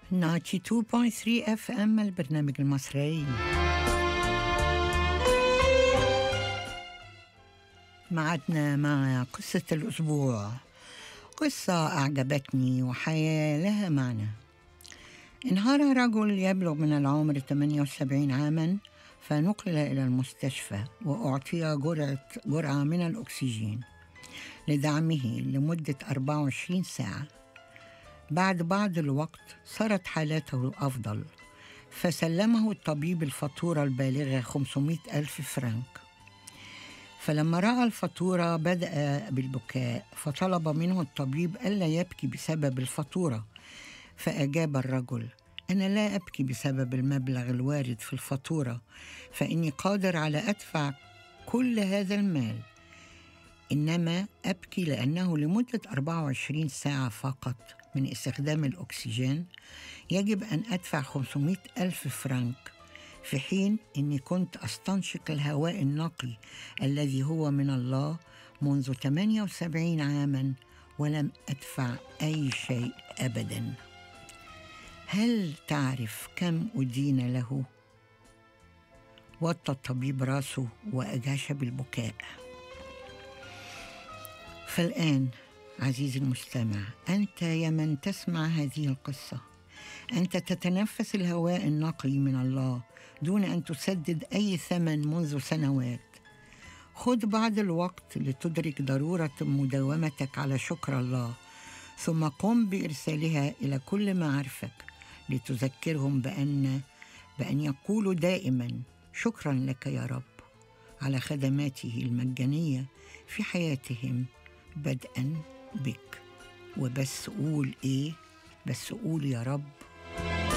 92.3 FM البرنامج المصري. معدنا مع قصة الأسبوع، قصة أعجبتني وحياة لها معنى. انهار رجل يبلغ من العمر 78 عاما، فنقل إلى المستشفى وأعطي جرعة من الأكسجين لدعمه لمدة 24 ساعة. بعد الوقت صارت حالته أفضل، فسلمه الطبيب الفاتورة البالغة 500 ألف فرنك. فلما رأى الفاتورة بدأ بالبكاء، فطلب منه الطبيب ألا يبكي بسبب الفاتورة. فأجاب الرجل: أنا لا أبكي بسبب المبلغ الوارد في الفاتورة، فإني قادر على أدفع كل هذا المال، إنما أبكي لأنه لمدة 24 ساعة فقط من استخدام الأكسجين يجب أن أدفع 500 ألف فرنك، في حين أني كنت أستنشق الهواء النقي الذي هو من الله منذ 78 عاما ولم أدفع أي شيء أبدا. هل تعرف كم أدين له؟ وطى الطبيب راسه وأجاش بالبكاء. فالآن عزيزي المستمع، أنت يا من تسمع هذه القصة، أنت تتنفس الهواء النقي من الله دون أن تسدد أي ثمن منذ سنوات. خذ بعض الوقت لتدرك ضرورة مداومتك على شكر الله، ثم قم بإرسالها إلى كل معارفك لتذكرهم بأن يقولوا دائما: شكرا لك يا رب على خدماته المجانية في حياتهم بدءا بك. وبس قول إيه؟ بس قول: يا رب